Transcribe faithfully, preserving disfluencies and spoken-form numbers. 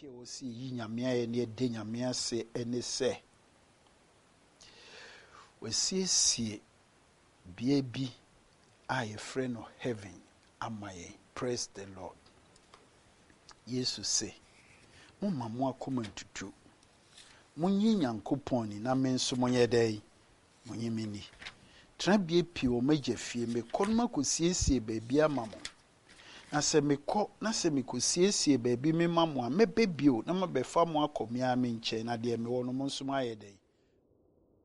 nti wo si yi nyame aye ne de nyame ase ene se we siesie bia bi a ye friend of heaven amaye. Praise the Lord. Jesus say mumma mo akoma ntutu munyi nyankopon ni na me nso monye dai munyi mini tra bia pi o magya fie me konma ko siesie ba bia mamo na se me ko na se me ko siesie ba bi me mamo a mebebio na mabefa mo akomia me nche na de me wono mo nso aye dai